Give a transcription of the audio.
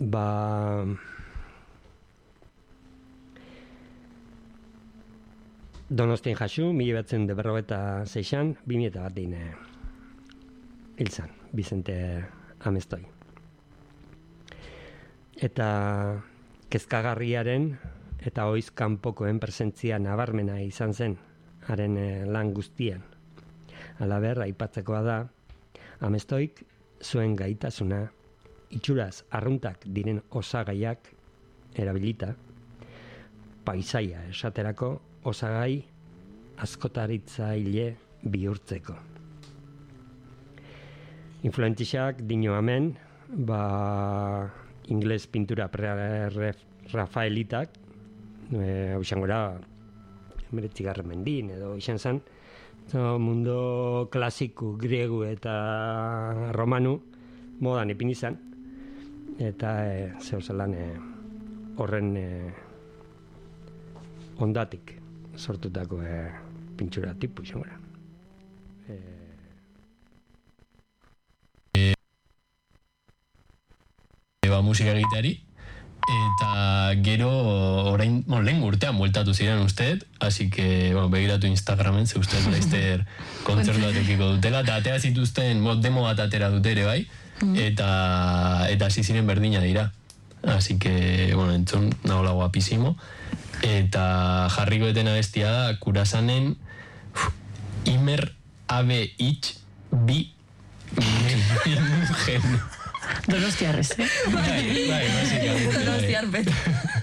Donostien jasu, 1996an, 2001 hil zan, Vicente Amestoi. Eta kezkagarriaren eta oiz kanpokoen presentzia nabarmena izan zen, haren lan guztian. Halaber, aipatzekoa da, Amestoik zuen gaitasuna, itxuraz arruntak diren osagaiak erabilita, paisaia esaterako osagai askotaritzaile bihurtzeko. Influentixak dino hemen, ingles pintura Rafaelitak, hau izangora, 19. mendin edo izan zen, mundo klasiku, griegu eta romanu modan ipin izan, eta zeuzelan horren ondatik sortutako pintura tipu izangoa. Musika egiteari, eta gero orain, lehen urtean bueltatu ziren usteet, así que, begiratu Instagramen, ze usteet laizter kontzertu bat eukiko dutela, eta atea zituzten, demo bat atera dut ere bai, eta hasi ziren berdina dira. Así que, entzun, nahola guapísimo. Eta jarriko etena bestia da, Kurasanen Imer Abe Itx Bi Mugen. Donostiarrez, Bai, básicamente. Donostiarpet.